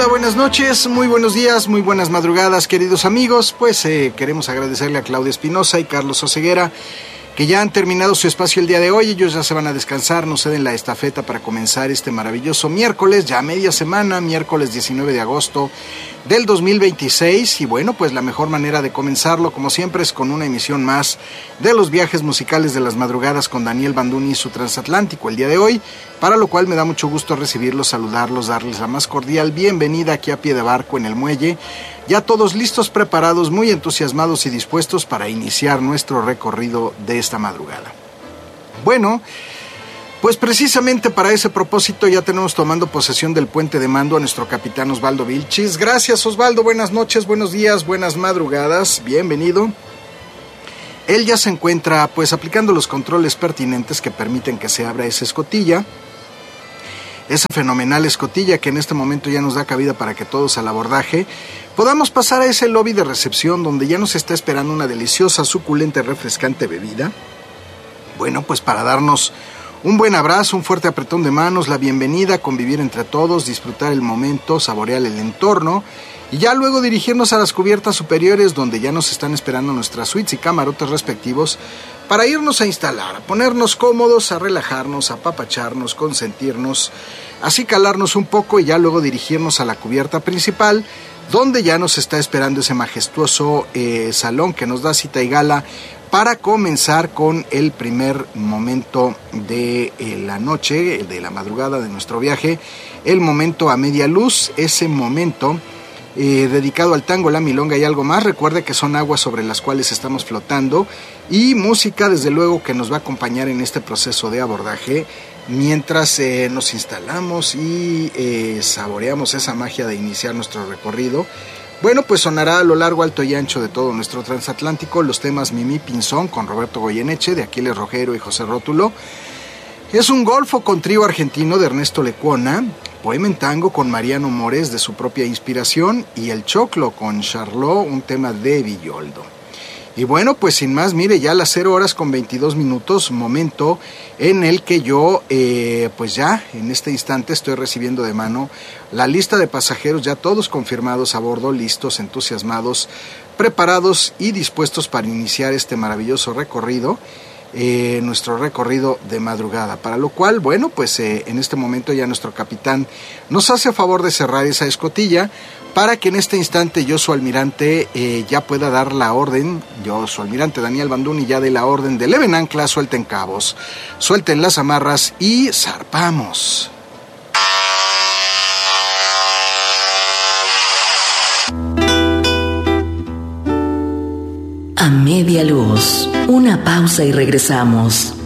Hola, buenas noches, muy buenos días, muy buenas madrugadas, queridos amigos. Pues queremos agradecerle a Claudia Espinosa y Carlos Oseguera, que ya han terminado su espacio el día de hoy. Ellos ya se van a descansar, nos ceden la estafeta para comenzar este maravilloso miércoles, ya media semana, miércoles 19 de agosto del 2026. Y bueno, pues la mejor manera de comenzarlo, como siempre, es con una emisión más de los viajes musicales de las madrugadas con Daniel Banduni y su transatlántico el día de hoy, para lo cual me da mucho gusto recibirlos, saludarlos, darles la más cordial bienvenida aquí a pie de barco en el muelle. Ya todos listos, preparados, muy entusiasmados y dispuestos para iniciar nuestro recorrido de esta madrugada. Bueno, pues precisamente para ese propósito ya tenemos tomando posesión del puente de mando a nuestro capitán Osvaldo Vilchis. Gracias, Osvaldo, buenas noches, buenos días, buenas madrugadas, bienvenido. Él ya se encuentra pues aplicando los controles pertinentes que permiten que se abra esa escotilla. Esa fenomenal escotilla que en este momento ya nos da cabida para que todos al abordaje podamos pasar a ese lobby de recepción donde ya nos está esperando una deliciosa, suculenta y refrescante bebida. Bueno, pues para darnos un buen abrazo, un fuerte apretón de manos, la bienvenida, convivir entre todos, disfrutar el momento, saborear el entorno y ya luego dirigirnos a las cubiertas superiores donde ya nos están esperando nuestras suites y camarotes respectivos para irnos a instalar, a ponernos cómodos, a relajarnos, a apapacharnos, consentirnos, así calarnos un poco y ya luego dirigirnos a la cubierta principal donde ya nos está esperando ese majestuoso salón que nos da cita y gala para comenzar con el primer momento de la noche, de la madrugada de nuestro viaje, el momento a media luz, ese momento dedicado al tango, la milonga y algo más. Recuerde que son aguas sobre las cuales estamos flotando y música desde luego que nos va a acompañar en este proceso de abordaje mientras nos instalamos y saboreamos esa magia de iniciar nuestro recorrido. Bueno, pues sonará a lo largo, alto y ancho de todo nuestro transatlántico los temas Mimi Pinzón con Roberto Goyeneche, de Aquiles Rogero y José Rótulo. Es un golfo con trío argentino de Ernesto Lecuona, poema en tango con Mariano Mores de su propia inspiración y el choclo con Charlot, un tema de Villoldo. Y bueno, pues sin más, mire, ya a las 0 horas con 22 minutos, momento en el que yo, pues ya en este instante estoy recibiendo de mano la lista de pasajeros, ya todos confirmados a bordo, listos, entusiasmados, preparados y dispuestos para iniciar este maravilloso recorrido, nuestro recorrido de madrugada, para lo cual, bueno, pues en este momento ya nuestro capitán nos hace favor de cerrar esa escotilla para que en este instante yo, su almirante, ya pueda dar la orden, yo, su almirante Daniel Banduni, ya dé la orden de leven ancla, suelten cabos, suelten las amarras y zarpamos. A media luz, una pausa y regresamos.